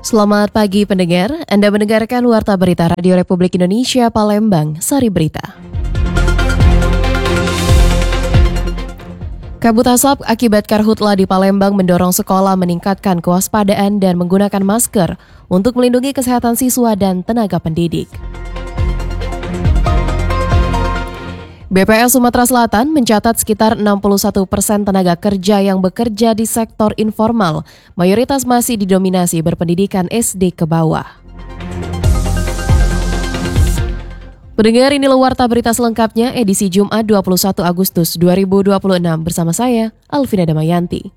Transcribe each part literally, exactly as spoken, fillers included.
Selamat pagi pendengar, Anda mendengarkan Warta Berita Radio Republik Indonesia Palembang, Sari Berita. Kabut asap akibat karhutla di Palembang mendorong sekolah meningkatkan kewaspadaan dan menggunakan masker untuk melindungi kesehatan siswa dan tenaga pendidik. B P S Sumatera Selatan mencatat sekitar enam puluh satu persen tenaga kerja yang bekerja di sektor informal, mayoritas masih didominasi berpendidikan S D ke bawah. Pendengar, inilah Warta Berita selengkapnya edisi Jumat dua puluh satu Agustus dua ribu dua puluh enam bersama saya, Alvina Damayanti.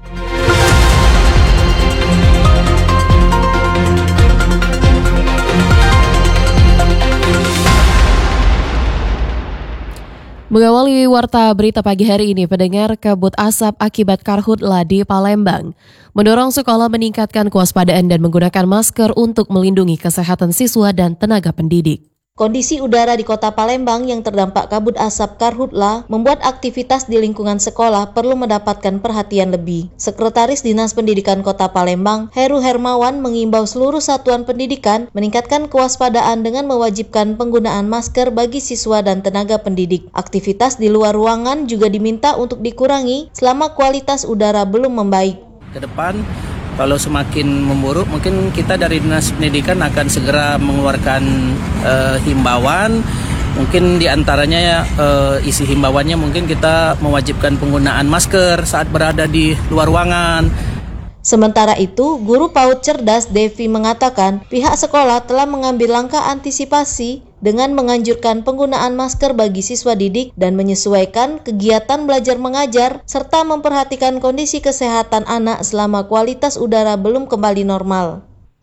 Mengawali Warta Berita pagi hari ini, pendengar, kabut asap akibat karhutla di Palembang mendorong sekolah meningkatkan kewaspadaan dan menggunakan masker untuk melindungi kesehatan siswa dan tenaga pendidik. Kondisi udara di kota Palembang yang terdampak kabut asap karhutla membuat aktivitas di lingkungan sekolah perlu mendapatkan perhatian lebih. Sekretaris Dinas Pendidikan Kota Palembang, Heru Hermawan, mengimbau seluruh satuan pendidikan meningkatkan kewaspadaan dengan mewajibkan penggunaan masker bagi siswa dan tenaga pendidik. Aktivitas di luar ruangan juga diminta untuk dikurangi selama kualitas udara belum membaik. Ke depan, kalau semakin memburuk, mungkin kita dari Dinas Pendidikan akan segera mengeluarkan uh, himbauan. Mungkin diantaranya uh, isi himbauannya mungkin kita mewajibkan penggunaan masker saat berada di luar ruangan. Sementara itu, guru PAUD cerdas Devi mengatakan pihak sekolah telah mengambil langkah antisipasi dengan menganjurkan penggunaan masker bagi siswa didik dan menyesuaikan kegiatan belajar mengajar serta memperhatikan kondisi kesehatan anak selama kualitas udara belum kembali normal.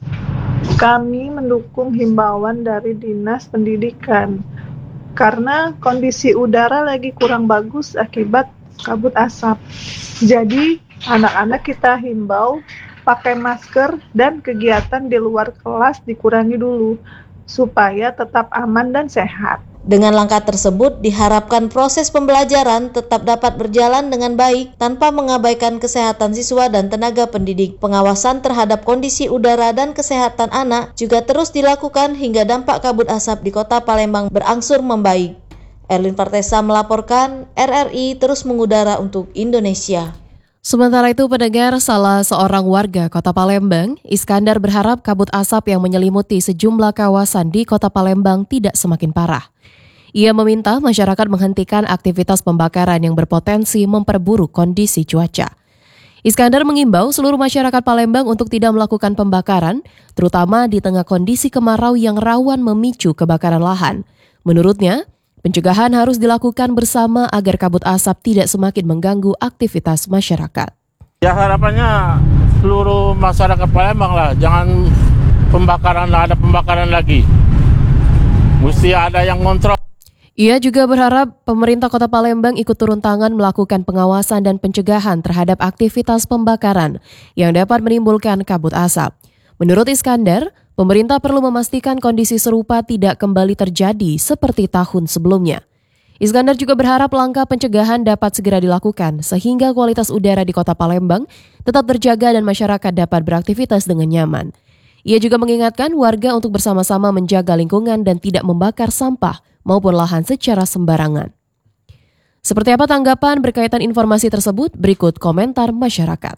Kami mendukung himbauan dari Dinas Pendidikan karena kondisi udara lagi kurang bagus akibat kabut asap. Jadi, anak-anak kita himbau pakai masker dan kegiatan di luar kelas dikurangi dulu supaya tetap aman dan sehat. Dengan langkah tersebut, diharapkan proses pembelajaran tetap dapat berjalan dengan baik tanpa mengabaikan kesehatan siswa dan tenaga pendidik. Pengawasan terhadap kondisi udara dan kesehatan anak juga terus dilakukan hingga dampak kabut asap di kota Palembang berangsur membaik. Erlin Partesa melaporkan, R R I terus mengudara untuk Indonesia. Sementara itu, pendengar, salah seorang warga kota Palembang, Iskandar, berharap kabut asap yang menyelimuti sejumlah kawasan di kota Palembang tidak semakin parah. Ia meminta masyarakat menghentikan aktivitas pembakaran yang berpotensi memperburuk kondisi cuaca. Iskandar mengimbau seluruh masyarakat Palembang untuk tidak melakukan pembakaran, terutama di tengah kondisi kemarau yang rawan memicu kebakaran lahan. Menurutnya, pencegahan harus dilakukan bersama agar kabut asap tidak semakin mengganggu aktivitas masyarakat. Ya, harapannya seluruh masyarakat Palembang lah, jangan pembakaran, ada pembakaran lagi. Mesti ada yang ngontrol. Ia juga berharap pemerintah Kota Palembang ikut turun tangan melakukan pengawasan dan pencegahan terhadap aktivitas pembakaran yang dapat menimbulkan kabut asap. Menurut Iskandar, pemerintah perlu memastikan kondisi serupa tidak kembali terjadi seperti tahun sebelumnya. Iskandar juga berharap langkah pencegahan dapat segera dilakukan sehingga kualitas udara di Kota Palembang tetap terjaga dan masyarakat dapat beraktivitas dengan nyaman. Ia juga mengingatkan warga untuk bersama-sama menjaga lingkungan dan tidak membakar sampah maupun lahan secara sembarangan. Seperti apa tanggapan berkaitan informasi tersebut? Berikut komentar masyarakat.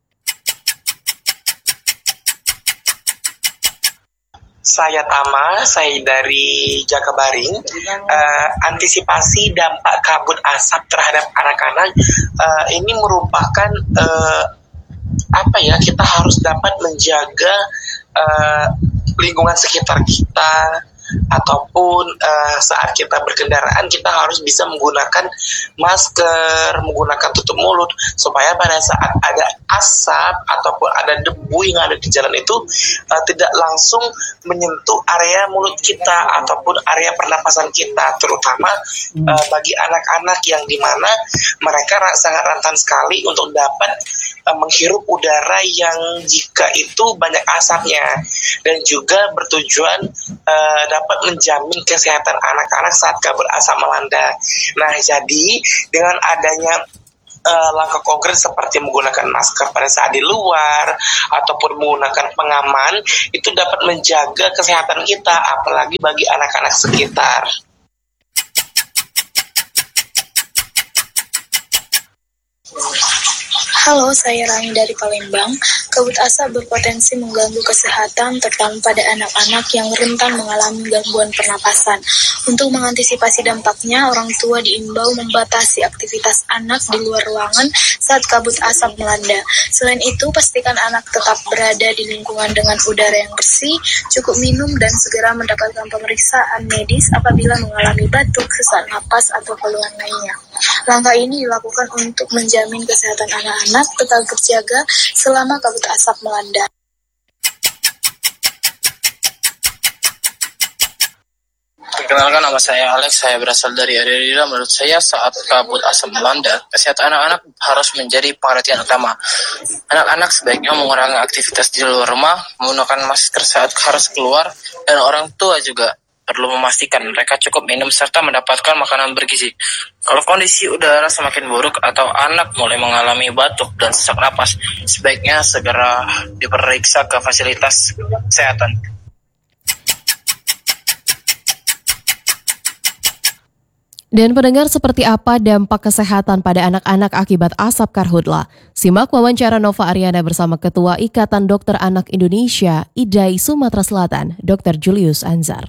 Saya Tama, saya dari Jakabaring. Uh, antisipasi dampak kabut asap terhadap anak-anak uh, ini merupakan uh, apa ya? Kita harus dapat menjaga uh, lingkungan sekitar kita. Ataupun uh, saat kita berkendaraan kita harus bisa menggunakan masker, menggunakan tutup mulut supaya pada saat ada asap ataupun ada debu yang ada di jalan itu uh, tidak langsung menyentuh area mulut kita ataupun area pernapasan kita, terutama uh, bagi anak-anak yang dimana mereka sangat rentan sekali untuk dapat uh, menghirup udara yang jika itu banyak asapnya dan juga bertujuan uh, dapat menjamin kesehatan anak-anak saat kabut asap melanda. Nah, jadi dengan adanya uh, langkah konkret seperti menggunakan masker pada saat di luar ataupun menggunakan pengaman itu dapat menjaga kesehatan kita, apalagi bagi anak-anak sekitar. Halo, saya Rani dari Palembang. Kabut asap berpotensi mengganggu kesehatan, terutama pada anak-anak yang rentan mengalami gangguan pernapasan. Untuk mengantisipasi dampaknya, orang tua diimbau membatasi aktivitas anak di luar ruangan saat kabut asap melanda. Selain itu, pastikan anak tetap berada di lingkungan dengan udara yang bersih, cukup minum, dan segera mendapatkan pemeriksaan medis apabila mengalami batuk, sesak napas, atau keluhan lainnya. Langkah ini dilakukan untuk menjamin kesehatan anak-anak tetap terjaga selama kabut asap melanda. Perkenalkan, nama saya Alex, saya berasal dari Adirira. Menurut saya saat kabut asap melanda, kesehatan anak-anak harus menjadi perhatian utama. Anak-anak sebaiknya mengurangi aktivitas di luar rumah, menggunakan masker saat harus keluar, dan orang tua juga perlu memastikan mereka cukup minum serta mendapatkan makanan bergizi. Kalau kondisi udara semakin buruk atau anak mulai mengalami batuk dan sesak napas, sebaiknya segera diperiksa ke fasilitas kesehatan. Dan pendengar, seperti apa dampak kesehatan pada anak-anak akibat asap karhutla? Simak wawancara Nova Ariana bersama Ketua Ikatan Dokter Anak Indonesia, I D A I Sumatera Selatan, Dokter Julius Anzar.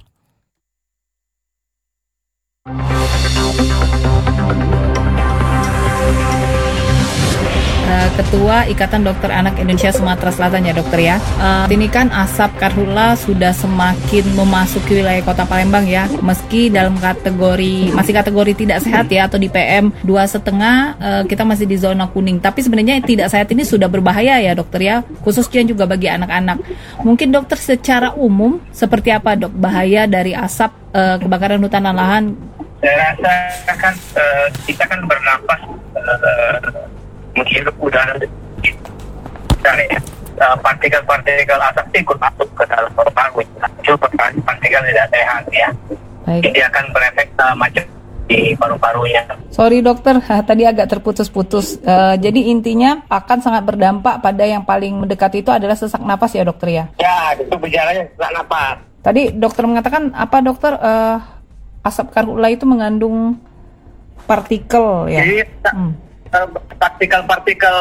Ketua Ikatan Dokter Anak Indonesia Sumatera Selatan ya dokter ya. Uh, ini kan asap karhutla sudah semakin memasuki wilayah Kota Palembang ya. Meski dalam kategori masih kategori tidak sehat ya atau di P M dua koma lima uh, kita masih di zona kuning. Tapi sebenarnya tidak sehat ini sudah berbahaya ya dokter ya, khususnya juga bagi anak-anak. Mungkin dokter secara umum seperti apa dok bahaya dari asap uh, kebakaran hutan dan lahan? Saya rasa kan uh, kita kan bernapas uh, menghirup udara dan ya uh, partikel-partikel asap itu ikut masuk ke dalam paru-paru. Itu partikel tidak sehat ya. Baik. Jadi akan berefek uh, macam di paru-parunya. Sorry dokter, tadi agak terputus-putus. Uh, jadi intinya akan sangat berdampak pada yang paling mendekat itu adalah sesak napas ya dokter ya? Ya, itu gejalanya sesak napas. Tadi dokter mengatakan apa dokter? Uh, asap karhutla itu mengandung partikel ya? Jadi hmm. uh, partikel-partikel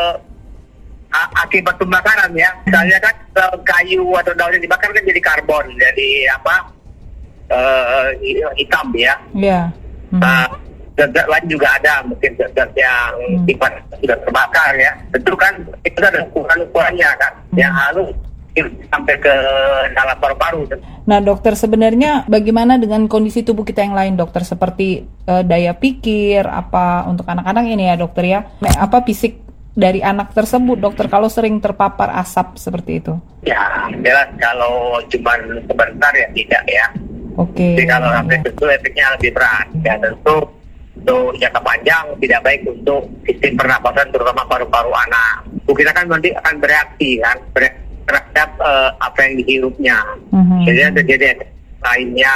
uh, akibat pembakaran ya. Misalnya kan uh, kayu atau daun yang dibakar kan jadi karbon, jadi apa? Uh, hitam ya. Iya. Hmm. Uh, zat-zat lain juga ada, mungkin zat-zat yang sifat hmm. sudah terbakar ya. Tentu kan itu ada ukuran-ukurannya kan, hmm. yang halus sampai ke dalam paru-paru. Nah dokter, sebenarnya bagaimana dengan kondisi tubuh kita yang lain dokter, seperti uh, daya pikir apa untuk anak-anak ini ya dokter ya, apa fisik dari anak tersebut dokter kalau sering terpapar asap seperti itu? Ya jelas kalau cuma sebentar ya tidak ya. Oke. Okay. Jadi kalau sampai itu efeknya lebih berat ya, tentu untuk jangka panjang tidak baik untuk sistem pernapasan terutama paru-paru anak. Kita kan nanti akan bereaksi kan, bereaksi terhadap uh, apa yang dihirupnya. Mm-hmm. Jadi terjadi lainnya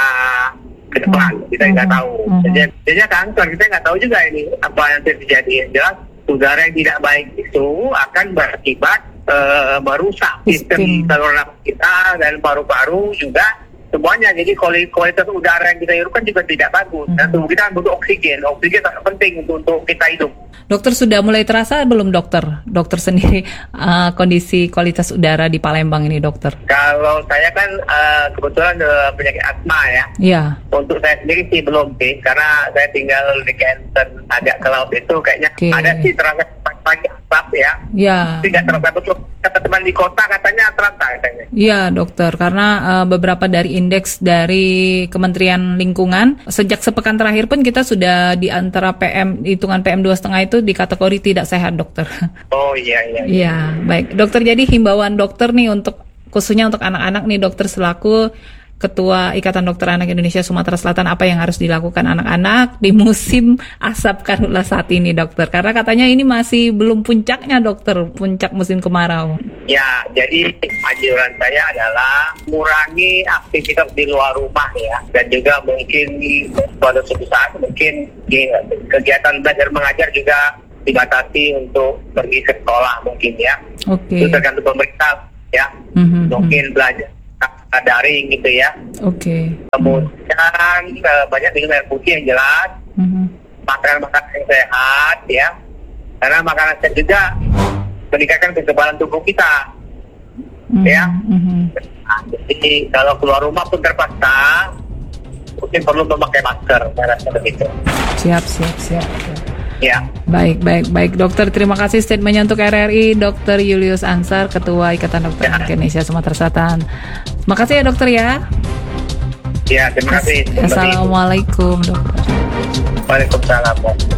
ke depan, mm-hmm. kita nggak tahu. Mm-hmm. Jadi, jadi kanker kita nggak tahu juga ini apa yang terjadi. Jelas udara yang tidak baik itu akan berakibat uh, merusak sistem saluran nafas kita dan paru-paru juga semuanya. Jadi kualitas udara yang kita hirupkan juga tidak bagus. Mm-hmm. Dan tubuh kita butuh oksigen. Oksigen sangat penting untuk, untuk kita hidup. Dokter, sudah mulai terasa belum dokter? Dokter sendiri uh, kondisi kualitas udara di Palembang ini dokter? Kalau saya kan uh, kebetulan uh, penyakit asma ya. Iya. Untuk saya sendiri sih belum sih, karena saya tinggal di Kenten agak ke laut itu kayaknya okay. ada sih terasa pagi asap ya. Iya. Tidak terasa betul. Kata teman di kota katanya terasa katanya. Iya dokter, karena uh, beberapa dari indeks dari Kementerian Lingkungan sejak sepekan terakhir pun kita sudah di antara P M hitungan P M dua koma lima itu di kategori tidak sehat dokter. Oh iya iya. Iya baik dokter, jadi himbauan dokter nih untuk khususnya untuk anak-anak nih dokter selaku Ketua Ikatan Dokter Anak Indonesia Sumatera Selatan, apa yang harus dilakukan anak-anak di musim asap karhutla saat ini dokter? Karena katanya ini masih belum puncaknya dokter, puncak musim kemarau. Ya, jadi anjuran saya adalah mengurangi aktivitas di luar rumah ya, dan juga mungkin pada suatu saat mungkin di kegiatan belajar mengajar juga dibatasi untuk pergi ke sekolah mungkin ya. Oke. Itu tergantung pemerintah ya. Mhm, Mungkin belajar daring gitu ya. Oke. Kemudian uh, banyak minum air putih yang jelas, Mhm. makanan-makanan yang sehat ya. Karena makanan sehat juga meningkatkan kekebalan tubuh kita. Mhm, Ya. mhm. Nah, jadi kalau keluar rumah pun terpaksa mungkin perlu memakai masker, saya rasa begitu. Siap, siap, siap. Ya. Baik, baik, baik. Dokter, terima kasih statementnya untuk R R I, Dokter Julius Ansar, Ketua Ikatan Dokter Anak Indonesia Sumatera Selatan. Makasih ya dokter ya. Ya, terima kasih. Assalamualaikum dokter. Waalaikumsalam.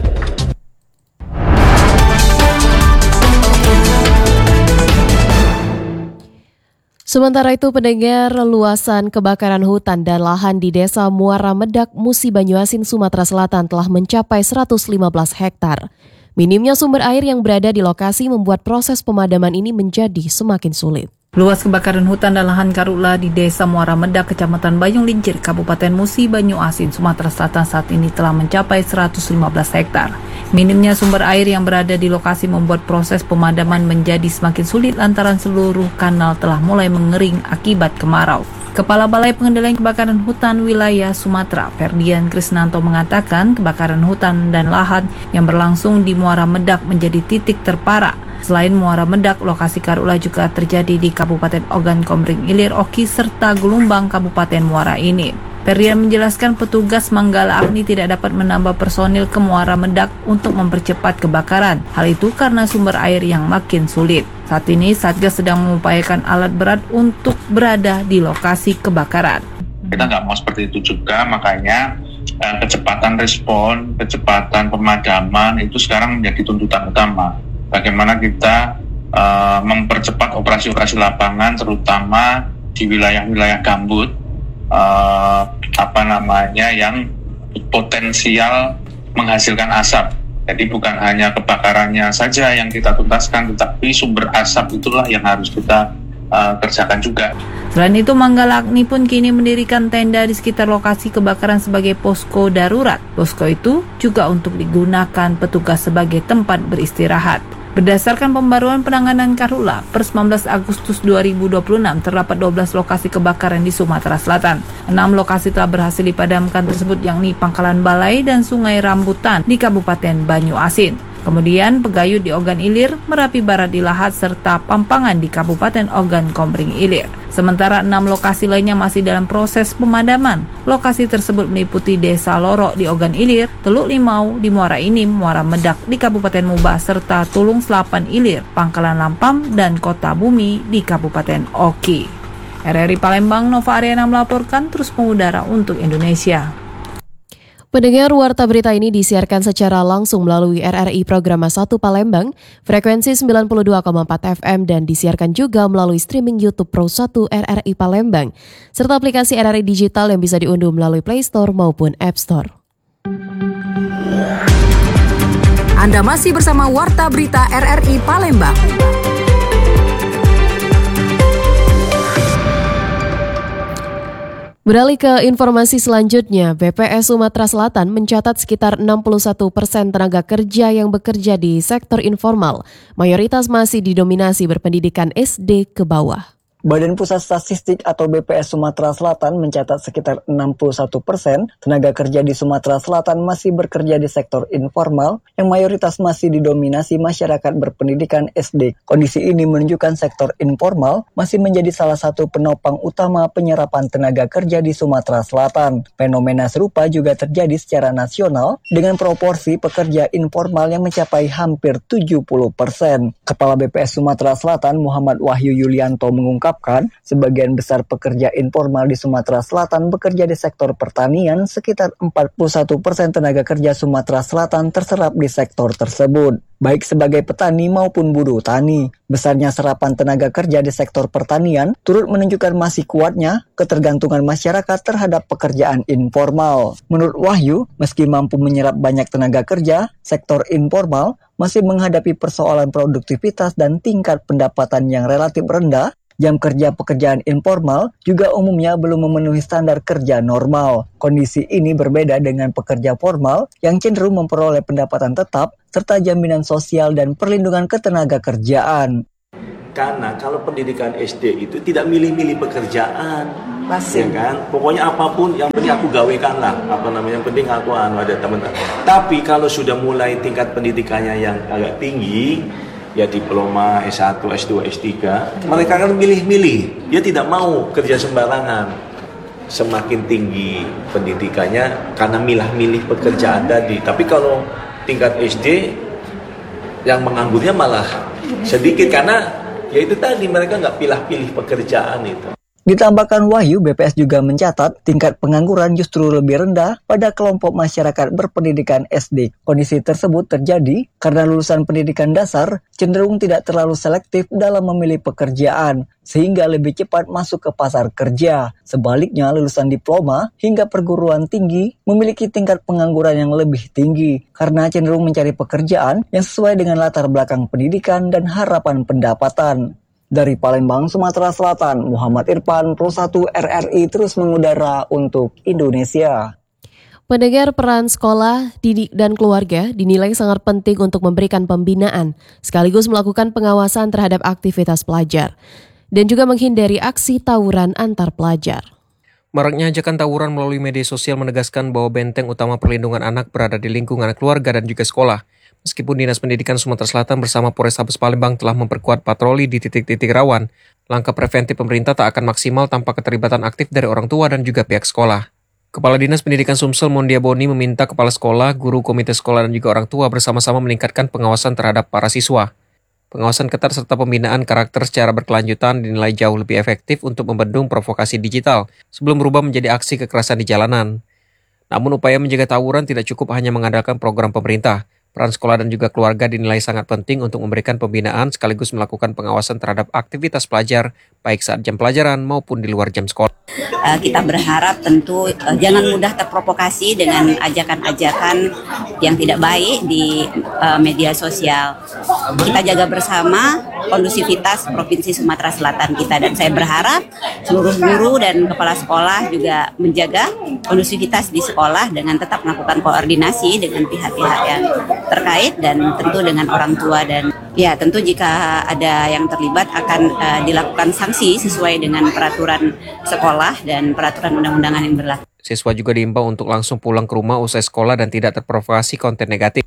Sementara itu, pendengar, luasan kebakaran hutan dan lahan di Desa Muara Medak, Musi Banyuasin, Sumatera Selatan telah mencapai seratus lima belas hektar. Minimnya sumber air yang berada di lokasi membuat proses pemadaman ini menjadi semakin sulit. Luas kebakaran hutan dan lahan karhutla di Desa Muara Medak, Kecamatan Bayung Lincir, Kabupaten Musi Banyuasin, Sumatera Selatan saat ini telah mencapai seratus lima belas hektar. Minimnya sumber air yang berada di lokasi membuat proses pemadaman menjadi semakin sulit lantaran seluruh kanal telah mulai mengering akibat kemarau. Kepala Balai Pengendalian Kebakaran Hutan Wilayah Sumatera, Ferdian Krisnanto, mengatakan kebakaran hutan dan lahan yang berlangsung di Muara Medak menjadi titik terparah. Selain Muara Medak, lokasi karhutla juga terjadi di Kabupaten Ogan Komering Ilir, Oki, serta Gelombang Kabupaten Muara ini. Ferdian menjelaskan petugas Manggala Agni tidak dapat menambah personil ke Muara Medak untuk mempercepat kebakaran. Hal itu karena sumber air yang makin sulit. Saat ini Satgas sedang mengupayakan alat berat untuk berada di lokasi kebakaran. Kita nggak mau seperti itu juga, makanya eh, kecepatan respon, kecepatan pemadaman itu sekarang menjadi tuntutan utama. Bagaimana kita uh, mempercepat operasi-operasi lapangan, terutama di wilayah-wilayah gambut, uh, apa namanya, yang potensial menghasilkan asap. Jadi bukan hanya kebakarannya saja yang kita tuntaskan, tetapi sumber asap itulah yang harus kita uh, kerjakan juga. Selain itu, Manggala Agni pun kini mendirikan tenda di sekitar lokasi kebakaran sebagai posko darurat. Posko itu juga untuk digunakan petugas sebagai tempat beristirahat. Berdasarkan pembaruan penanganan karhutla per sembilan belas Agustus dua ribu dua puluh enam, terdapat dua belas lokasi kebakaran di Sumatera Selatan. enam lokasi telah berhasil dipadamkan tersebut, yakni Pangkalan Balai dan Sungai Rambutan di Kabupaten Banyuasin. Kemudian Pegayut di Ogan Ilir, Merapi Barat di Lahat, serta Pampangan di Kabupaten Ogan Komering Ilir. Sementara enam lokasi lainnya masih dalam proses pemadaman. Lokasi tersebut meliputi Desa Lorok di Ogan Ilir, Teluk Limau di Muara Inim, Muara Medak di Kabupaten Mubah, serta Tulung Selapan Ilir, Pangkalan Lampam, dan Kota Bumi di Kabupaten Oki. R R I Palembang, Nova Ariana melaporkan, terus mengudara untuk Indonesia. Pendengar, warta berita ini disiarkan secara langsung melalui R R I Programa satu Palembang, frekuensi sembilan puluh dua koma empat F M, dan disiarkan juga melalui streaming YouTube Pro satu R R I Palembang, serta aplikasi R R I Digital yang bisa diunduh melalui Play Store maupun App Store. Anda masih bersama Warta Berita R R I Palembang. Beralih ke informasi selanjutnya, B P S Sumatera Selatan mencatat sekitar enam puluh satu persen tenaga kerja yang bekerja di sektor informal, mayoritas masih didominasi berpendidikan S D ke bawah. Badan Pusat Statistik atau B P S Sumatera Selatan mencatat sekitar enam puluh satu persen tenaga kerja di Sumatera Selatan masih bekerja di sektor informal yang mayoritas masih didominasi masyarakat berpendidikan S D. Kondisi ini menunjukkan sektor informal masih menjadi salah satu penopang utama penyerapan tenaga kerja di Sumatera Selatan. Fenomena serupa juga terjadi secara nasional dengan proporsi pekerja informal yang mencapai hampir tujuh puluh persen. Kepala B P S Sumatera Selatan Muhammad Wahyu Yulianto mengungkap sebagian besar pekerja informal di Sumatera Selatan bekerja di sektor pertanian, sekitar empat puluh satu persen tenaga kerja Sumatera Selatan terserap di sektor tersebut, baik sebagai petani maupun buruh tani. Besarnya serapan tenaga kerja di sektor pertanian turut menunjukkan masih kuatnya ketergantungan masyarakat terhadap pekerjaan informal. Menurut Wahyu, meski mampu menyerap banyak tenaga kerja, sektor informal masih menghadapi persoalan produktivitas dan tingkat pendapatan yang relatif rendah Jam kerja pekerjaan informal juga umumnya belum memenuhi standar kerja normal. Kondisi ini berbeda dengan pekerja formal yang cenderung memperoleh pendapatan tetap serta jaminan sosial dan perlindungan ketenaga kerjaan. Karena kalau pendidikan S D itu tidak milih-milih pekerjaan, Masih. ya kan? Pokoknya apapun yang penting aku gawekan lah, apa namanya, yang penting aku anu ada teman-teman. Tapi kalau sudah mulai tingkat pendidikannya yang agak tinggi, ya diploma S satu, S dua, S tiga, mereka kan milih-milih. Dia tidak mau kerja sembarangan. Semakin tinggi pendidikannya karena milah-milih pekerjaan tadi. Tapi kalau tingkat S D yang menganggurnya malah sedikit karena ya itu tadi mereka nggak pilih-pilih pekerjaan itu. Ditambahkan Wahyu, B P S juga mencatat tingkat pengangguran justru lebih rendah pada kelompok masyarakat berpendidikan S D. Kondisi tersebut terjadi karena lulusan pendidikan dasar cenderung tidak terlalu selektif dalam memilih pekerjaan, sehingga lebih cepat masuk ke pasar kerja. Sebaliknya, lulusan diploma hingga perguruan tinggi memiliki tingkat pengangguran yang lebih tinggi karena cenderung mencari pekerjaan yang sesuai dengan latar belakang pendidikan dan harapan pendapatan. Dari Palembang, Sumatera Selatan, Muhammad Irfan, Pro satu R R I terus mengudara untuk Indonesia. Pendengar, peran sekolah, didik, dan keluarga dinilai sangat penting untuk memberikan pembinaan, sekaligus melakukan pengawasan terhadap aktivitas pelajar, dan juga menghindari aksi tawuran antar pelajar. Maraknya ajakan tawuran melalui media sosial menegaskan bahwa benteng utama perlindungan anak berada di lingkungan keluarga dan juga sekolah. Meskipun Dinas Pendidikan Sumatera Selatan bersama Polrestabes Palembang telah memperkuat patroli di titik-titik rawan, langkah preventif pemerintah tak akan maksimal tanpa keterlibatan aktif dari orang tua dan juga pihak sekolah. Kepala Dinas Pendidikan Sumsel Mondia Boni meminta kepala sekolah, guru, komite sekolah, dan juga orang tua bersama-sama meningkatkan pengawasan terhadap para siswa. Pengawasan ketat serta pembinaan karakter secara berkelanjutan dinilai jauh lebih efektif untuk membendung provokasi digital sebelum berubah menjadi aksi kekerasan di jalanan. Namun upaya menjaga tawuran tidak cukup hanya mengandalkan program pemerintah. Peran sekolah dan juga keluarga dinilai sangat penting untuk memberikan pembinaan sekaligus melakukan pengawasan terhadap aktivitas pelajar, baik saat jam pelajaran maupun di luar jam sekolah. Uh, kita berharap tentu uh, jangan mudah terprovokasi dengan ajakan-ajakan yang tidak baik di uh, media sosial. Kita jaga bersama kondusivitas Provinsi Sumatera Selatan kita, dan saya berharap seluruh guru dan kepala sekolah juga menjaga kondusivitas di sekolah dengan tetap melakukan koordinasi dengan pihak-pihak yang terkait dan tentu dengan orang tua, dan ya tentu jika ada yang terlibat akan uh, dilakukan sanksi sesuai dengan peraturan sekolah dan peraturan undang-undangan yang berlaku. Siswa juga diimbau untuk langsung pulang ke rumah usai sekolah dan tidak terprovokasi konten negatif.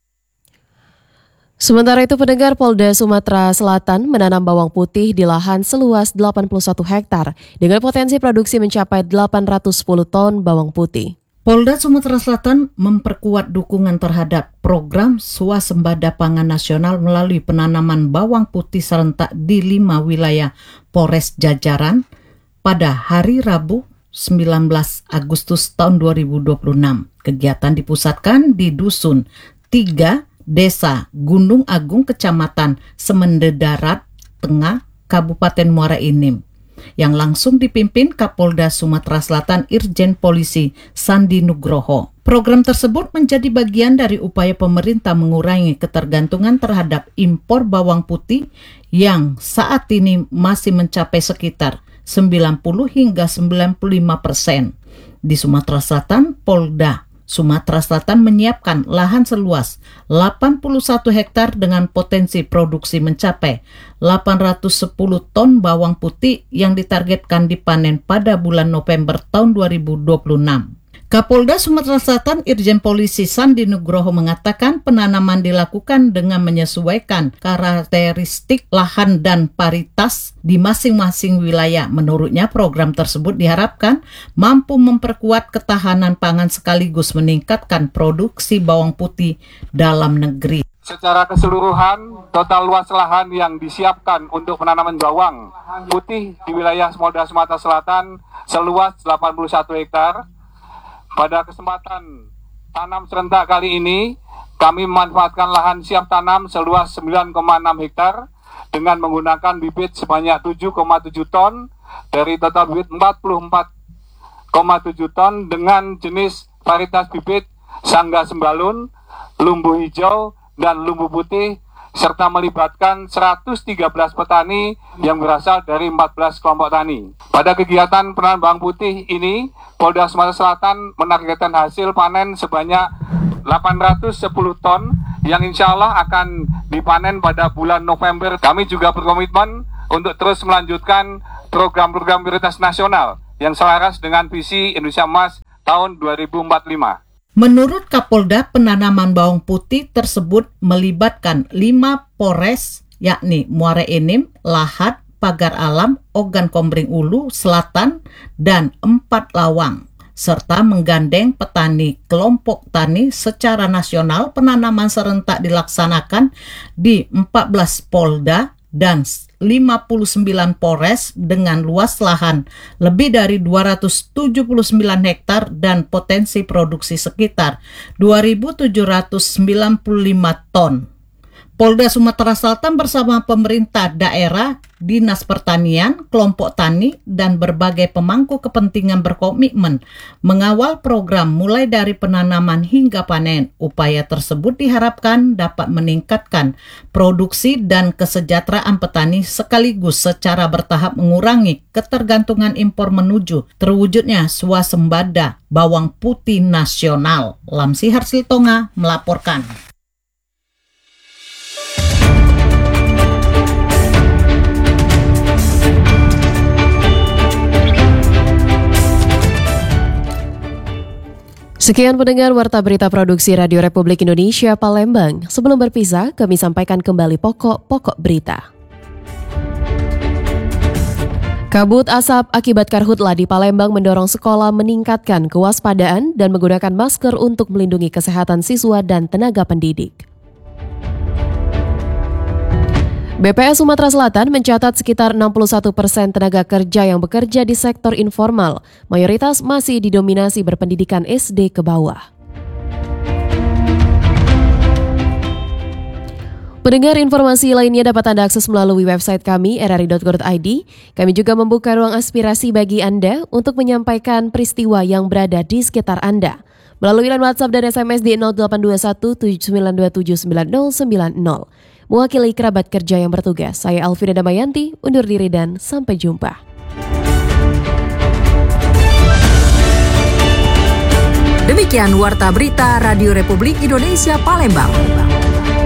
Sementara itu, pendengar, Polda Sumatera Selatan menanam bawang putih di lahan seluas delapan puluh satu hektar dengan potensi produksi mencapai delapan ratus sepuluh ton bawang putih. Polda Sumatera Selatan memperkuat dukungan terhadap program swasembada pangan nasional melalui penanaman bawang putih serentak di lima wilayah Polres Jajaran pada hari Rabu sembilan belas Agustus tahun dua ribu dua puluh enam. Kegiatan dipusatkan di Dusun tiga, Desa Gunung Agung, Kecamatan Semende Darat Tengah, Kabupaten Muara Enim, yang langsung dipimpin Kapolda Sumatera Selatan Irjen Polisi Sandi Nugroho. Program tersebut menjadi bagian dari upaya pemerintah mengurangi ketergantungan terhadap impor bawang putih yang saat ini masih mencapai sekitar sembilan puluh hingga sembilan puluh lima persen. Di Sumatera Selatan, Polda Sumatera Selatan menyiapkan lahan seluas delapan puluh satu hektar dengan potensi produksi mencapai delapan ratus sepuluh ton bawang putih yang ditargetkan dipanen pada bulan November tahun dua ribu dua puluh enam. Kapolda Sumatera Selatan Irjen Polisi Sandi Nugroho mengatakan penanaman dilakukan dengan menyesuaikan karakteristik lahan dan paritas di masing-masing wilayah. Menurutnya, program tersebut diharapkan mampu memperkuat ketahanan pangan sekaligus meningkatkan produksi bawang putih dalam negeri. Secara keseluruhan, total luas lahan yang disiapkan untuk penanaman bawang putih di wilayah Polda Sumatera Selatan seluas delapan puluh satu hektar. Pada kesempatan tanam serentak kali ini, kami memanfaatkan lahan siap tanam seluas sembilan koma enam hektar dengan menggunakan bibit sebanyak tujuh koma tujuh ton dari total bibit empat puluh empat koma tujuh ton dengan jenis varietas bibit Sangga Sembalun, Lumbu Hijau, dan Lumbu Putih serta melibatkan seratus tiga belas petani yang berasal dari empat belas kelompok tani. Pada kegiatan penanaman bawang putih ini, Polda Sumatera Selatan menargetkan hasil panen sebanyak delapan ratus sepuluh ton yang insya Allah akan dipanen pada bulan November. Kami juga berkomitmen untuk terus melanjutkan program-program prioritas nasional yang selaras dengan visi Indonesia Emas tahun dua ribu empat puluh lima. Menurut Kapolda, penanaman bawang putih tersebut melibatkan lima Polres, yakni Muara Enim, Lahat, Pagar Alam, Ogan Komering Ulu, Selatan, dan empat Lawang, serta menggandeng petani kelompok tani secara nasional. Penanaman serentak dilaksanakan di empat belas Polda dan lima puluh sembilan Polres dengan luas lahan lebih dari dua ratus tujuh puluh sembilan hektar dan potensi produksi sekitar dua ribu tujuh ratus sembilan puluh lima ton. Polda Sumatera Selatan bersama pemerintah daerah, Dinas Pertanian, kelompok tani, dan berbagai pemangku kepentingan berkomitmen mengawal program mulai dari penanaman hingga panen. Upaya tersebut diharapkan dapat meningkatkan produksi dan kesejahteraan petani sekaligus secara bertahap mengurangi ketergantungan impor menuju terwujudnya swasembada bawang putih nasional. Lamsi Harsiltonga melaporkan. Sekian pendengar Warta Berita Produksi Radio Republik Indonesia Palembang. Sebelum berpisah, kami sampaikan kembali pokok-pokok berita. Kabut asap akibat karhutla di Palembang mendorong sekolah meningkatkan kewaspadaan dan menggunakan masker untuk melindungi kesehatan siswa dan tenaga pendidik. B P S Sumatera Selatan mencatat sekitar enam puluh satu persen tenaga kerja yang bekerja di sektor informal, mayoritas masih didominasi berpendidikan S D ke bawah. Pendengar, informasi lainnya dapat Anda akses melalui website kami r r i dot go dot i d. Kami juga membuka ruang aspirasi bagi Anda untuk menyampaikan peristiwa yang berada di sekitar Anda melalui line WhatsApp dan S M S di nol delapan dua satu tujuh sembilan dua tujuh sembilan nol sembilan nol. Mewakili kerabat kerja yang bertugas, saya Alvira Damayanti, undur diri dan sampai jumpa. Demikian Warta Berita Radio Republik Indonesia Palembang.